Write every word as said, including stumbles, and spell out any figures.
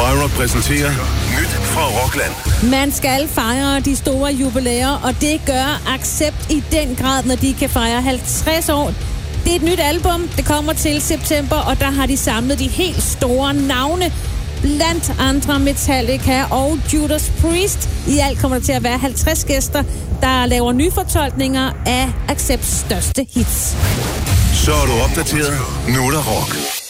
MyRock præsenterer nyt fra Rockland. Man skal fejre de store jubilæer, og det gør Accept i den grad, når de kan fejre halvtreds år. Det er et nyt album, det kommer til september, og der har de samlet de helt store navne. Blandt andre Metallica og Judas Priest. I alt kommer der til at være halvtreds gæster, der laver nyfortolkninger af Accepts største hits. Så er du opdateret. Nu er der rock.